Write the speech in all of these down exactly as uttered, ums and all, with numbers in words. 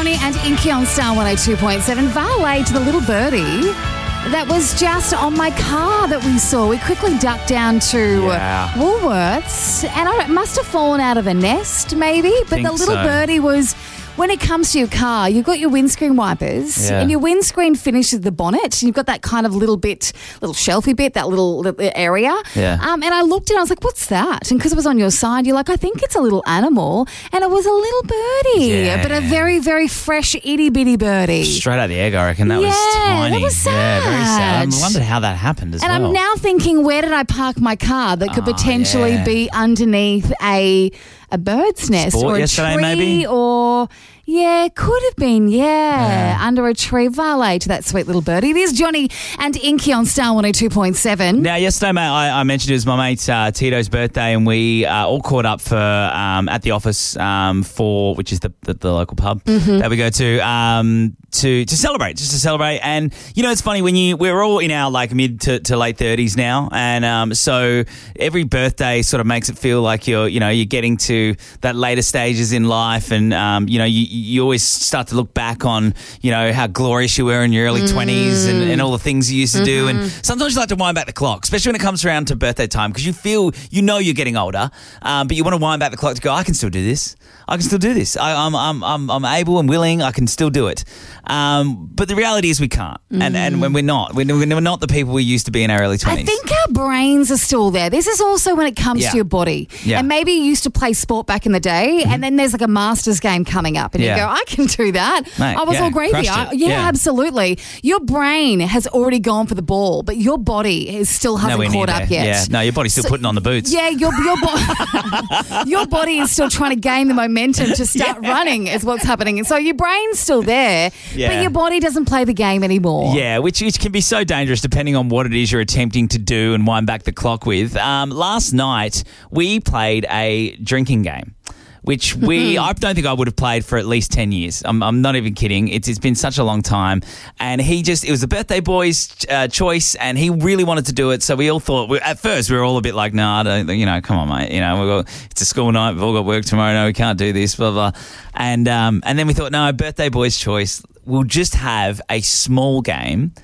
Johnny and Inky on Star one oh two point seven. Valet to the little birdie that was just on my car that we saw. We quickly ducked down to Yeah. Woolworths, and I, it must have fallen out of a nest maybe, but Think the little so. birdie was... When it comes to your car, you've got your windscreen wipers Yeah. and your windscreen finishes the bonnet. And you've got that kind of little bit, little shelfy bit, that little, little area. Yeah. Um, and I looked at it, I was like, what's that? And because it was on your side, you're like, I think it's a little animal. And it was a little birdie, Yeah. but a very, very fresh itty bitty birdie. Straight out the egg, I reckon. That Yeah, was that tiny. was Yeah, very sad. sad. I wondered how that happened as And well. I'm now thinking, where did I park my car that could Oh, potentially yeah. be underneath a a bird's nest Sport or a yesterday, tree maybe? or... Yeah, could have been, yeah, Yeah. under a tree. Valet to that sweet little birdie. It is Johnny and Inky on Star one oh two point seven. Now, yesterday, mate, I, I mentioned it was my mate uh, Tito's birthday, and we uh, all caught up for um, at the office um, for which is the the, the local pub Mm-hmm. that we go to um, to to celebrate, just to celebrate. And you know, it's funny when you we're all in our like mid to, to late thirties now, and um, so every birthday sort of makes it feel like you're you know you're getting to that later stages in life, and um, you know you you always start to look back on you know how glorious you were in your early twenties and, and all the things you used to do, and sometimes you like to wind back the clock, especially when it comes around to birthday time, because you feel you know you're getting older, um, but you want to wind back the clock to go, I can still do this. I can still do this. I, I'm, I'm, I'm, I'm able and willing. I can still do it. Um, but the reality is we can't. And and when we're not, we're, we're not the people we used to be in our early I twenties. think our brains are still there. This is also when it comes Yeah. to your body. Yeah. And maybe you used to play sport back in the day, and then there's like a Masters game coming up, and Yeah. you go, I can do that. Mate, I was yeah, all gravy. crushed I, it. yeah, Yeah. absolutely. Your brain has already gone for the ball, but your body is still hasn't Nowhere near caught up there. yet. Yeah. No, your body's still So- putting on the boots. Yeah, your your, bo- your body is still trying to gain the momentum to start running is what's happening. And so your brain's still there, Yeah. but your body doesn't play the game anymore. Yeah, which, which can be so dangerous depending on what it is you're attempting to do and wind back the clock with. Um, last night, we played a drinking game, which we I don't think I would have played for at least ten years. I'm, I'm not even kidding. It's It's been such a long time. And he just, it was the birthday boy's uh, choice, and he really wanted to do it. So we all thought, we, at first, we were all a bit like, nah, I don't, you know, come on, mate. You know, we've got, it's a school night. We've all got work tomorrow. No, we can't do this, blah, blah. And, um, and then we thought, no, birthday boy's choice. We'll just have a small game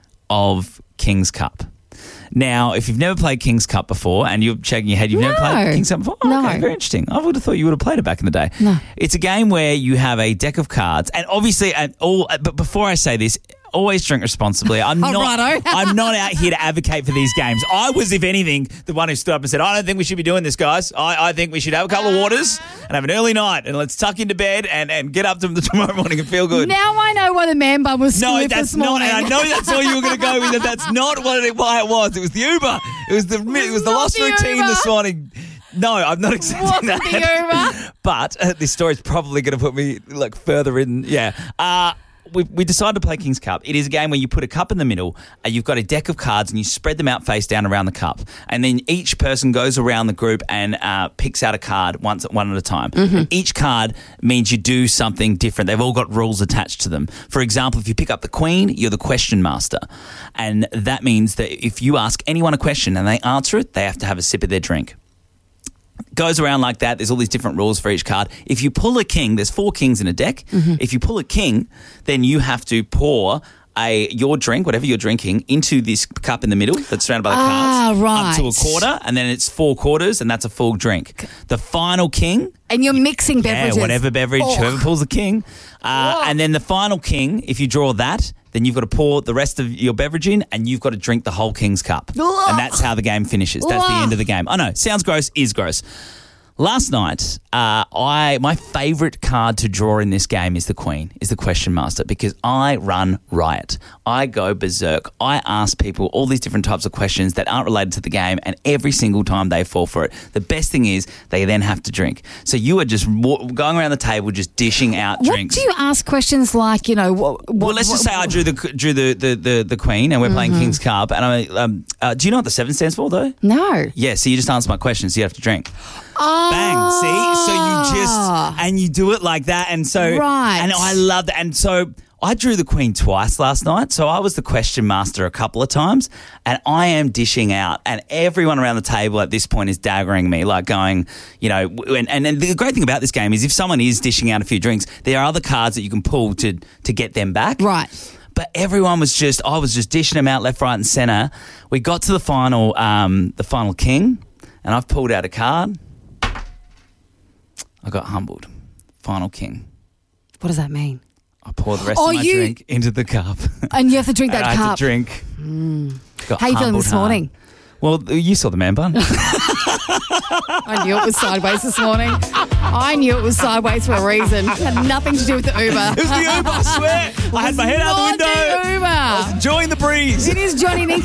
of King's Cup. Now, if you've never played King's Cup before and you're shaking your head, you've never No. played King's Cup before? Oh, No. Okay, very interesting. I would have thought you would have played it back in the day. No. It's a game where you have a deck of cards, and obviously, and all. But before I say this, always drink responsibly. I'm Oh, not. righto. I'm not out here to advocate for these games. I was, if anything, the one who stood up and said, "I don't think we should be doing this, guys. I, I think we should have a couple of waters and have an early night, and let's tuck into bed and, and get up to the tomorrow morning and feel good." Now I know why the man bum was No, split that's this not. morning. And I know that's all you were going to go with. That that's not what it, why it was. It was the Uber. It was the it was the not lost the routine Uber. this morning. No, I'm not accepting Wasn't that. the Uber. But uh, this story's probably going to put me like further in. Yeah. Uh, we, we decided to play King's Cup. It is a game where you put a cup in the middle, and you've got a deck of cards, and you spread them out face down around the cup. And then each person goes around the group and uh, picks out a card once, one at a time. And each card means you do something different. They've all got rules attached to them. For example, if you pick up the Queen, you're the question master. And that means that if you ask anyone a question and they answer it, they have to have a sip of their drink. Goes around like that. There's all these different rules for each card. If you pull a king, there's four kings in a deck. Mm-hmm. If you pull a king, then you have to pour a your drink, whatever you're drinking, into this cup in the middle that's surrounded by the Ah, cards right. up to a quarter, and then it's four quarters, and that's a full drink. The final king, And you're mixing beverages. yeah, whatever beverage, Oh. whoever pulls the king. Uh, Oh. and then the final king, if you draw that, then you've got to pour the rest of your beverage in, and you've got to drink the whole king's cup. Oh. And that's how the game finishes. That's the Oh. end of the game. I know, sounds gross, is gross. Last night, uh, I my favourite card to draw in this game is the Queen, is the Question Master, because I run riot. I go berserk. I ask people all these different types of questions that aren't related to the game, and every single time they fall for it. The best thing is they then have to drink. So you are just wa- going around the table just dishing out What drinks. do you ask questions like, you know, what, what, Well, let's just say I drew the drew the, the, the, the Queen, and we're playing King's Cup. And I um, uh, do you know what the seven stands for, though? No. Yeah, so you just answer my questions, so you have to drink. Oh. Bang, see? So you just, and you do it like that. And so, Right. and I love that. And so I drew the Queen twice last night, so I was the question master a couple of times, and I am dishing out, and everyone around the table at this point is daggering me, like going, you know, and, and, and the great thing about this game is if someone is dishing out a few drinks, there are other cards that you can pull to to get them back. Right. But everyone was just, I was just dishing them out left, right and centre. We got to the final, um, the final king, and I've pulled out a card. I got humbled. Final king. What does that mean? I pour the rest Oh, of my you- drink into the cup. And you have to drink that and I had cup. to drink. Mm. Got How are you feeling humbled this hard. morning? Well, you saw the man bun. I knew it was sideways this morning. I knew it was sideways for a reason. It had nothing to do with the Uber. It was the Uber, I swear. I had my head out the Not window. the Uber. I was enjoying the breeze. It is Johnny Nick.